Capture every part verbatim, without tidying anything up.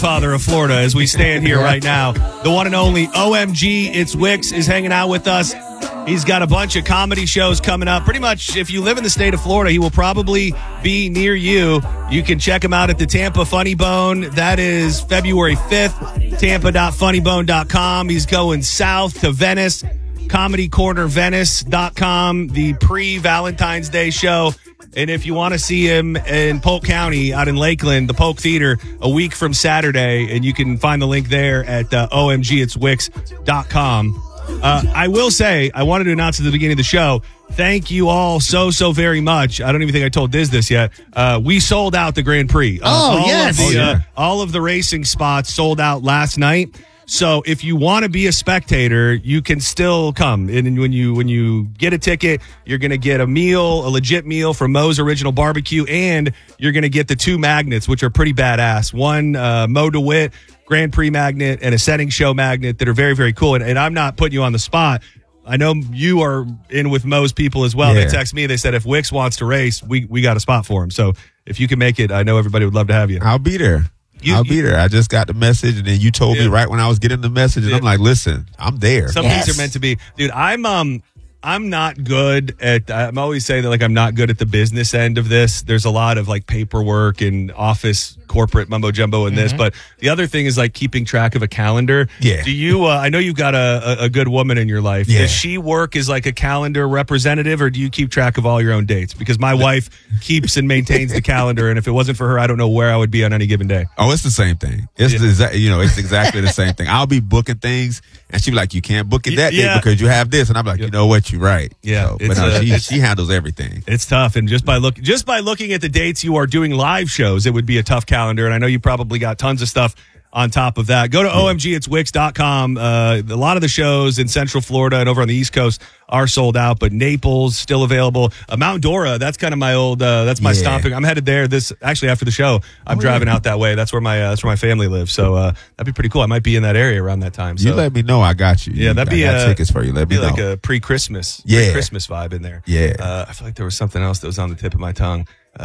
Father of Florida, as we stand here right now. The one and only O M G, it's Wicks, is hanging out with us. He's got a bunch of comedy shows coming up. Pretty much, if you live in the state of Florida, he will probably be near you. You can check him out at the Tampa Funny Bone. That is February fifth, tampa dot funny bone dot com. He's going south to Venice, comedy corner venice dot com, the pre-Valentine's Day show. And if you want to see him in Polk County out in Lakeland, the Polk Theater, a week from Saturday, and you can find the link there at uh, O M G it's wicks dot com. Uh, I will say, I wanted to announce at the beginning of the show, thank you all so, so very much. I don't even think I told Diz this yet. Uh, we sold out the Grand Prix. Uh, oh, all yes. Of the, oh, yeah. uh, all of the racing spots sold out last night. So if you want to be a spectator, you can still come. And when you when you get a ticket, you're going to get a meal, a legit meal from Moe's Original Barbecue, and you're going to get the two magnets, which are pretty badass. One, uh, Mo DeWitt Grand Prix magnet and a Setting Show magnet that are very, very cool. And, and I'm not putting you on the spot. I know you are in with Moe's people as well. Yeah. They text me. They said if Wicks wants to race, we, we got a spot for him. So if you can make it, I know everybody would love to have you. I'll be there. You, I'll be there. I just got the message, and then you told yeah. me right when I was getting the message, and yeah. I'm like, listen, I'm there. Some yes. things are meant to be. Dude, I'm um I'm not good at I'm always saying that like I'm not good at the business end of this. There's a lot of like paperwork and office corporate mumbo jumbo in mm-hmm. this, but the other thing is like keeping track of a calendar. Yeah. Do you uh, I know you've got a, a, a good woman in your life. Yeah. Does she work as like a calendar representative, or do you keep track of all your own dates? Because my wife keeps and maintains the calendar, and if it wasn't for her, I don't know where I would be on any given day. Oh, it's the same thing. It's Yeah. the exact, you know, it's exactly the same thing. I'll be booking things, and she be like, "You can't book it that Yeah. day because you have this," and I'm like, Yeah. "You know what? You're right." Yeah, So, but it's, no, uh, she it's- she handles everything. It's tough, and just by look just by looking at the dates you are doing live shows, it would be a tough calendar. And I know you probably got tons of stuff on top of that. Go to O M G it's wicks dot com. Uh, a lot of the shows in Central Florida and over on the East Coast are sold out, but Naples still available. Uh, Mount Dora, that's kind of my old. Uh, that's my Yeah. stomping. I'm headed there. This actually after the show, I'm Oh, driving yeah. out that way. That's where my uh, that's where my family lives. So uh, that'd be pretty cool. I might be in that area around that time. So. You let me know. I got you. Yeah, that'd be I got uh, tickets for you. Let me be know. like a pre-Christmas, Yeah. pre-Christmas vibe in there. Yeah. Uh, I feel like there was something else that was on the tip of my tongue.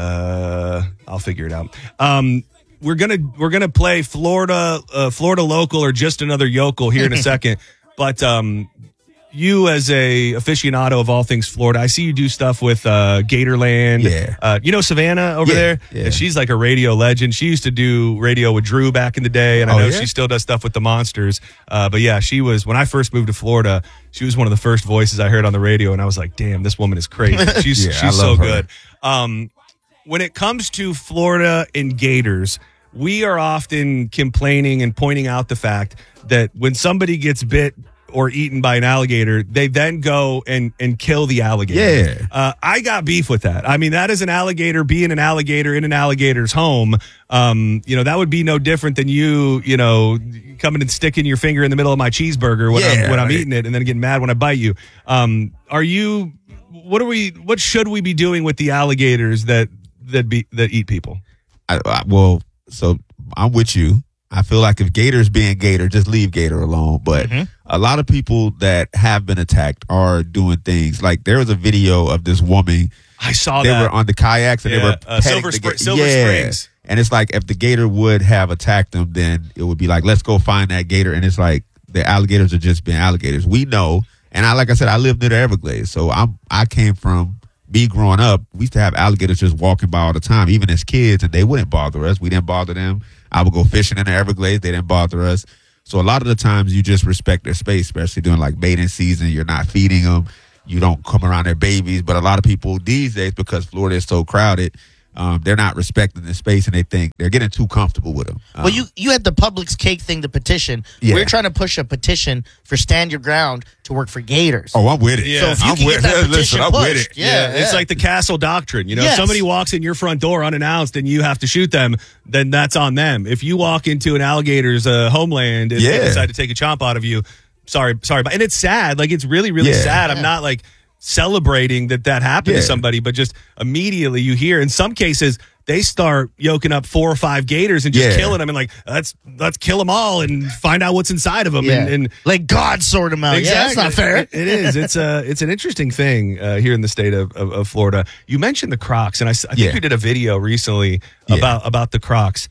Uh, I'll figure it out. Um, we're gonna we're gonna play Florida uh, Florida local or just another yokel here in a second. But um, you as a aficionado of all things Florida, I see you do stuff with uh, Gatorland. Yeah. Uh, you know Savannah over Yeah, there? yeah. And she's like a radio legend. She used to do radio with Drew back in the day, and I Oh, know yeah? she still does stuff with the Monsters. Uh, but yeah, she was, when I first moved to Florida, she was one of the first voices I heard on the radio, and I was like, damn, this woman is crazy. She's, Yeah, I she's so love her. good. Um, when it comes to Florida and Gators, we are often complaining and pointing out the fact that when somebody gets bit or eaten by an alligator, they then go and, and kill the alligator. Yeah. Uh, I got beef with that. I mean, that is an alligator being an alligator in an alligator's home. Um, you know, that would be no different than you, you know, coming and sticking your finger in the middle of my cheeseburger when, Yeah, I'm, when I'm right. eating it and then getting mad when I bite you. Um, are you, what are we, what should we be doing with the alligators that, that be, that eat people? I, I, well, so I'm with you. I feel like if Gator's being Gator, just leave Gator alone. But Mm-hmm. a lot of people that have been attacked are doing things like there was a video of this woman. I saw They that. were on the kayaks and Yeah, they were uh, petting Silver the Spr- ga- Silver yeah. Springs. And it's like if the Gator would have attacked them, then it would be like, let's go find that Gator. And it's like the alligators are just being alligators. We know. And I, like I said, I live near the Everglades, so I'm I came from. Me growing up, we used to have alligators just walking by all the time, even as kids, and they wouldn't bother us. We didn't bother them. I would go fishing in the Everglades. They didn't bother us. So a lot of the times you just respect their space, especially during like mating season. You're not feeding them. You don't come around their babies. But a lot of people these days, because Florida is so crowded, um, they're not respecting the space, and they think they're getting too comfortable with them. Um, Well, you, you had the Publix cake thing to petition. Yeah. We're trying to push a petition for Stand Your Ground to work for Gators. oh, I'm with it. Yeah. so if you I'm can with get that it. petition Listen, I'm pushed, with it. yeah, it's yeah. like the castle doctrine. You know, Yes. if somebody walks in your front door unannounced and you have to shoot them, then that's on them. If you walk into an alligator's uh, homeland and they Yeah. decide to take a chomp out of you, sorry, sorry, but and it's sad. Like it's really, really Yeah. sad. I'm not like celebrating that that happened Yeah. to somebody, but just immediately you hear in some cases they start yoking up four or five gators and just Yeah. killing them and like let's let's kill them all and find out what's inside of them Yeah. and, and Like God sort them out. Yeah, that's not fair. It, it is. It's a it's an interesting thing uh, here in the state of, of, of Florida. You mentioned the Crocs, and I, s- I think Yeah. you did a video recently Yeah. about about the Crocs.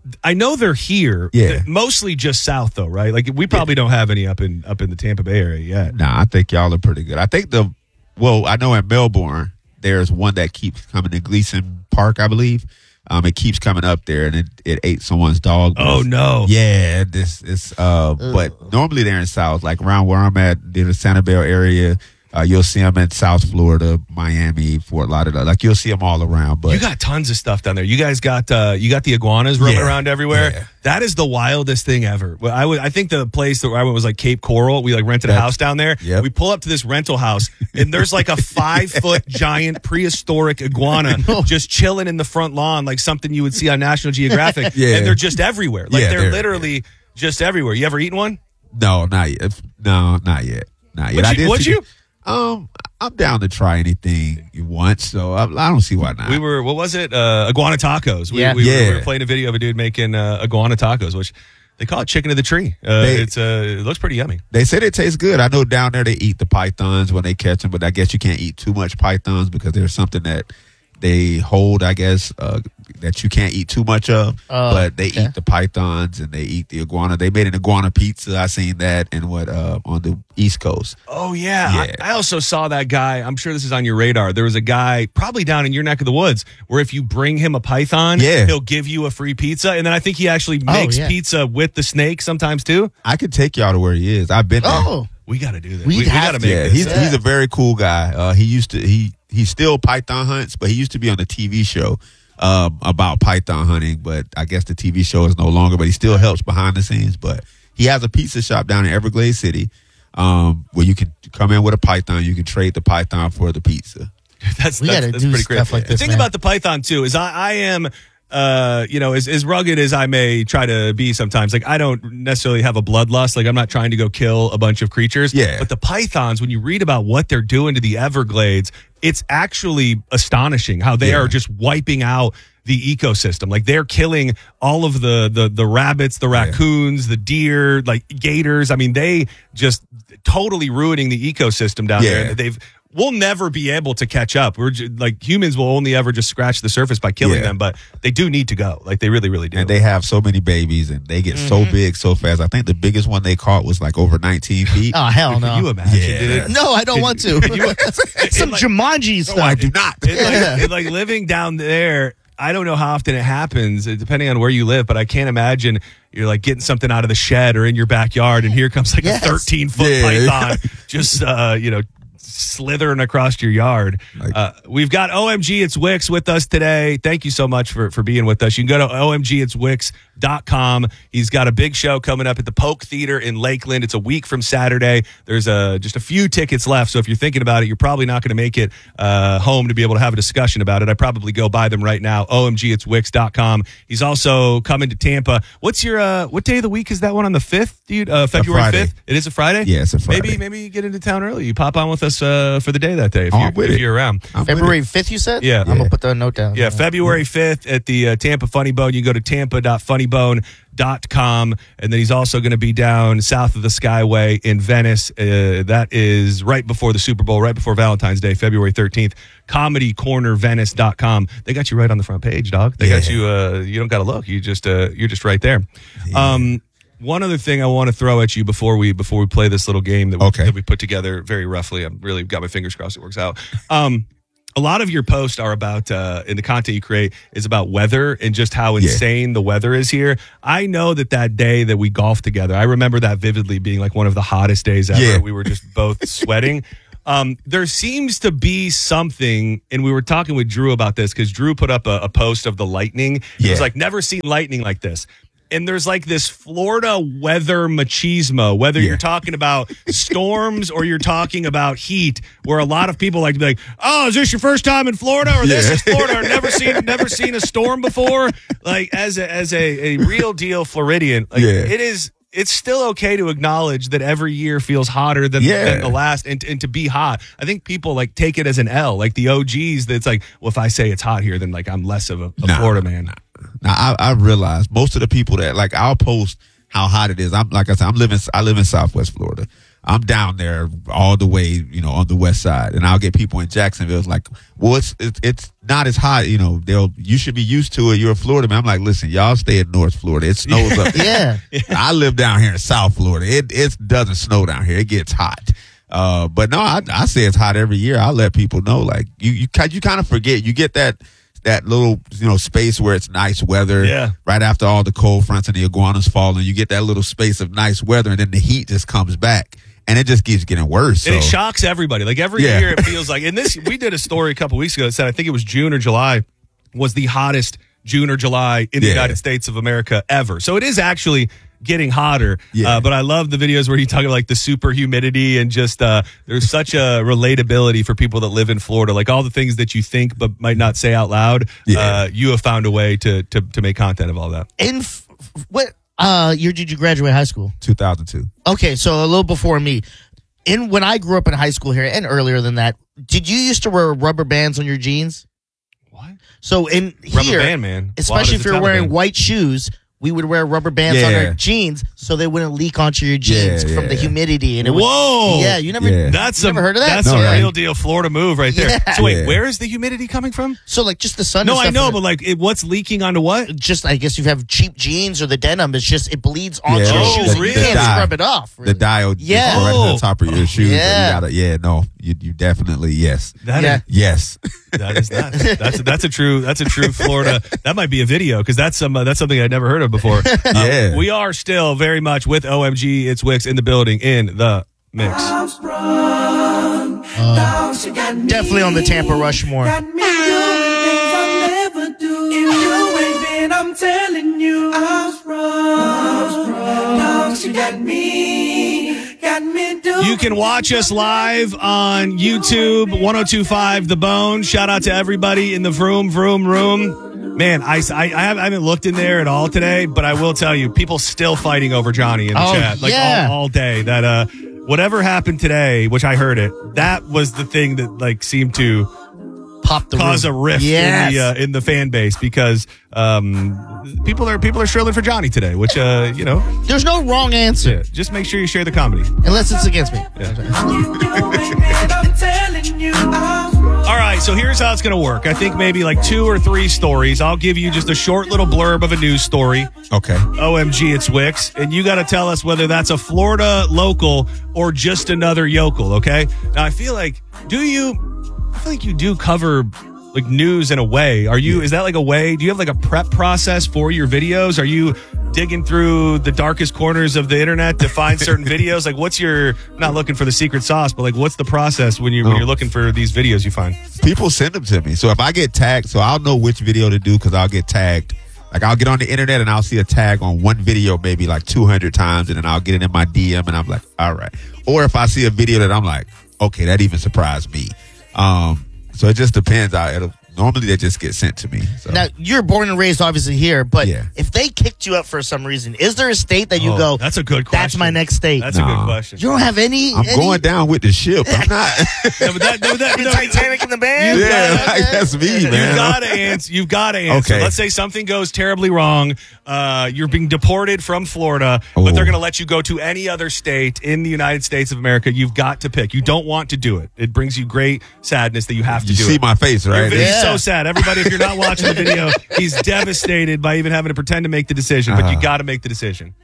I know they're here. Yeah. Th- mostly just south though, right? Like we probably yeah. don't have any up in up in the Tampa Bay area yet. Nah, I think y'all are pretty good. I think the well, I know in Melbourne there's one that keeps coming to Gleason Park, I believe. Um, it keeps coming up there, and it, it ate someone's dog. Oh no! Yeah, this is. Uh, but normally they're in South, like around where I'm at, near the Sanibel area. Uh, you'll see them in South Florida, Miami, Fort Lauderdale. Like you'll see them all around. But you got tons of stuff down there. You guys got uh, you got the iguanas roaming yeah, around everywhere. Yeah. That is the wildest thing ever. Well, I would, I think the place that I went was like Cape Coral. We like rented a That's, house down there. Yep. We pull up to this rental house, and there's like a five foot giant prehistoric iguana just chilling in the front lawn, like something you would see on National Geographic. Yeah. And they're just everywhere. Like yeah, they're, they're literally yeah. just everywhere. You ever eaten one? No, not yet. No, not yet. Not yet. Would I you? did Would see, you? Um, I'm down to try anything you want, so I, I don't see why not. We were, what was it? Uh, iguana tacos. We, Yeah. we, yeah. Were, we were playing a video of a dude making uh, iguana tacos, which they call it chicken of the tree. Uh, They- it's uh, it looks pretty yummy. They said it tastes good. I know down there they eat the pythons when they catch them, but I guess you can't eat too much pythons because there's something that they hold, I guess, uh, that you can't eat too much of. Oh, but they okay. eat the pythons and they eat the iguana. They made an iguana pizza. I seen that in what uh, on the East Coast. Oh, yeah. Yeah. I, I also saw that guy. I'm sure this is on your radar. There was a guy probably down in your neck of the woods where if you bring him a python, Yeah. he'll give you a free pizza. And then I think he actually makes yeah. pizza with the snake sometimes too. I could take y'all to where he is. I've been there. Oh, We got to do this. We'd We, we have got to to. make Yeah, this. he's Yeah. he's a very cool guy. Uh, he used to he he still python hunts, but he used to be on the T V show um, about python hunting. But I guess the T V show is no longer. But he still helps behind the scenes. But he has a pizza shop down in Everglades City um, where you can come in with a python. You can trade the python for the pizza. That's, We that's, gotta that's do pretty stuff crazy. like this, The thing man. about the python too is I, I am, uh, you know, as, as rugged as I may try to be sometimes. Like I don't necessarily have a bloodlust. Like I'm not trying to go kill a bunch of creatures. Yeah. But the pythons, when you read about what they're doing to the Everglades, it's actually astonishing how they Yeah. are just wiping out the ecosystem. Like they're killing all of the the the rabbits, the raccoons, the deer, like gators. I mean, they just totally ruining the ecosystem down Yeah. there. And they've we'll never be able to catch up. We're ju- like humans will only ever just scratch the surface by killing Yeah. them, but they do need to go. Like they really, really do. And they have so many babies, and they get Mm-hmm. so big so fast. I think the biggest one they caught was like over nineteen feet. oh hell Can no. you imagine? Yeah. Did it, No, I don't want to. Some like- Jumanji stuff. No, I do not. It, like, Yeah. it, like living down there, I don't know how often it happens, uh, depending on where you live, but I can't imagine you're like getting something out of the shed or in your backyard, and here comes like Yes. a thirteen foot Yeah. python just, uh, you know, slithering across your yard. Like- uh, we've got O M G It's Wix with us today. Thank you so much for, for being with us. You can go to O M G it's wix dot com. He's got a big show coming up at the Polk Theater in Lakeland. It's a week from Saturday. There's a, just a few tickets left, so if you're thinking about it, you're probably not going to make it uh, home to be able to have a discussion about it. I'd probably go buy them right now, O M G it's wix dot com. He's also coming to Tampa. What's your, uh, what day of the week is that one on the fifth, dude? Uh, February Friday. fifth? It is a Friday? Yeah, it's a Friday. Maybe, maybe you get into town early. You pop on with us uh, for the day that day if, Oh, you're, I'm with if it. you're around. I'm with February it. fifth, you said? Yeah. I'm Yeah. gonna put the note down. Yeah, February fifth at the uh, Tampa Funny Bone. You can go to tampa dot funny bone dot com. And then he's also going to be down south of the Skyway in Venice. Uh, that is right before the Super Bowl, right before Valentine's Day, February thirteenth. comedy corner venice dot com. They got you right on the front page, dog. They got Yeah. you, uh, you don't got to look. You just, uh, you're just right there. Um, one other thing I want to throw at you before we before we play this little game that we, Okay. that we put together very roughly. I'm really got my fingers crossed it works out. Um, a lot of your posts are about, uh, in the content you create, is about weather and just how Yeah. insane the weather is here. I know that that day that we golfed together, I remember that vividly being like one of the hottest days ever. Yeah. We were just both sweating. Um, there seems to be something, and we were talking with Drew about this because Drew put up a, a post of the lightning. It Yeah. was like, never seen lightning like this. And there's like this Florida weather machismo, whether Yeah. you're talking about storms or you're talking about heat, where a lot of people like to be like, "Oh, is this your first time in Florida?" Or "This Yeah. is Florida," or "Never seen, never seen a storm before." Like as a, as a, a real deal Floridian, like Yeah. it is. It's still okay to acknowledge that every year feels hotter than, Yeah. than the last, and, and to be hot. I think people like take it as an L, like the O Gs. That's like, well, if I say it's hot here, then like I'm less of a, a Nah, Florida man. Now I, I realize most of the people that like I'll post how hot it is. I'm like I said, I'm living I live in Southwest Florida. I'm down there all the way, you know, on the west side, and I'll get people in Jacksonville. It's like, well, it's it's, it's not as hot, you know. They'll you should be used to it. You're a Florida man. I'm like, listen, y'all stay in North Florida. It snows up there. Yeah. I live down here in South Florida. It it doesn't snow down here. It gets hot. Uh, but no, I, I say it's hot every year. I let people know, like you you you kind of forget. You get that. That little, you know, space where it's nice weather. Yeah. Right after all the cold fronts and the iguanas fall, and you get that little space of nice weather, and then the heat just comes back, and it just keeps getting worse. And so. it shocks everybody. Like every Yeah. year, it feels like. And this, we did a story a couple weeks ago that said I think it was June or July was the hottest June or July in the Yeah. United States of America ever. So it is actually getting hotter. Yeah. Uh, but I love the videos where you talk about like the super humidity and just uh, there's such a relatability for people that live in Florida. Like all the things that you think but might not say out loud. Yeah. Uh, you have found a way to to to make content of all that. In f- f- what uh, year did you graduate high school? two thousand two. Okay, so a little before me. In when I grew up in high school here and earlier than that, did you used to wear rubber bands on your jeans? What? So in Rubber here, band, man. especially Why if does you're it wearing have a band? white shoes, we would wear rubber bands on Yeah. our jeans so they wouldn't leak onto your jeans Yeah, from the yeah. humidity. And it would, Whoa. yeah, you never. Yeah. That's you a, never heard of that? That's No, a right. real deal Florida move right there. Yeah. So wait, Yeah. where is the humidity coming from? So like just the sun. No, and I stuff know, and but like, it, what's leaking onto what? just I guess you have cheap jeans or the denim. It's just it bleeds onto Yeah. your Oh, shoes. and really? You can't The dye. scrub it off. Really. The dial just Yeah. go right to Oh. the top of your shoes. Yeah. You gotta, yeah, no, you you definitely yes, That Yeah. is- yes. that is nuts. That's that's a true that's a true Florida. That might be a video because that's some uh, that's something I'd never heard of before. Uh, Yeah. we are still very much with O M G. It's Wicks in the building in the mix. Definitely on the Tampa Rushmore. Got me doing things I'll never do. If you ain't been, I'm telling you, I'm sprung. Now she got me, got me doing. You can watch us live on YouTube, ten twenty-five The Bone. Shout out to everybody in the Vroom Vroom Room. Man, I, I, I haven't- I haven't looked in there at all today, but I will tell you, people still fighting over Johnny in the Oh, chat. Like yeah. all, all day. That uh, whatever happened today, which I heard it, that was the thing that like seemed to Pop the cause room. a rift Yes. in the uh, in the fan base because um, people are people are shrilling for Johnny today, which uh, you know, There's no wrong answer yeah, just make sure you share the comedy. unless it's against me. You ain't been, I'm telling you, I'm sprung. All right, so here's how it's going to work. I think maybe like two or three stories. I'll give you just a short little blurb of a news story. Okay. O M G, it's Wicks. And you got to tell us whether that's a Florida local or just another yokel, okay? Now, I feel like, do you, I feel like you do cover like news in a way. Are you, is that like a way, do you have like a prep process for your videos? Are you digging through the darkest corners of the internet to find certain videos? Like what's your, I'm not looking for the secret sauce, but like what's the process when you when Oh. you're looking for these videos you find? People send them to me. So if I get tagged, so I'll know which video to do because I'll get tagged. Like I'll get on the internet and I'll see a tag on one video maybe like two hundred times, and then I'll get it in my D M and I'm like, all right. Or if I see a video that I'm like, okay, that even surprised me. Um, so it just depends. I, it'll, normally they just get sent to me. So. Now you're born and raised obviously here, but Yeah. if they kicked you up for some reason, is there a state that you Oh, go? that's a good question. That's my next state. That's a Nah. good question. You don't have any. I'm any, going down with the ship. I'm not. No, but that, no, that, The no, Titanic in the band. You yeah, gotta- like, that's me, You've man. got to answer. You've got to answer. Okay. Let's say something goes terribly wrong. Uh, you're being deported from Florida, but Oh. they're going to let you go to any other state in the United States of America. You've got to pick. You don't want to do it. It brings you great sadness that you have to You do see it. my face, right? He's Yeah. so sad. Everybody, if you're not watching the video, he's devastated by even having to pretend to make the decision. But you Uh. got to make the decision.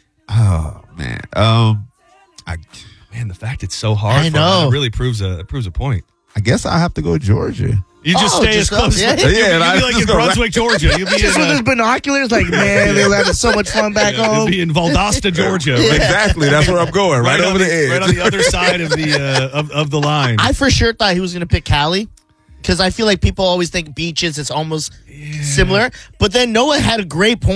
Oh man. Um, I Man, the fact it's so hard. I for him, know. it really proves a it proves a point. I guess I have to go Georgia. You just Oh, stay just as close. go- yeah. You'll, Yeah, you'll I be like just in go right- Brunswick, Georgia. You'll be in, Just with uh, his binoculars, like man, they had so much fun back yeah, you'll home. be in Valdosta, Georgia. Right, Exactly. That's where I'm going. Right, right over on the, the, edge. right on the other side of the uh, of, of the line. I for sure thought he was going to pick Cali because I feel like people always think beaches. It's almost similar, but then Noah had a great point.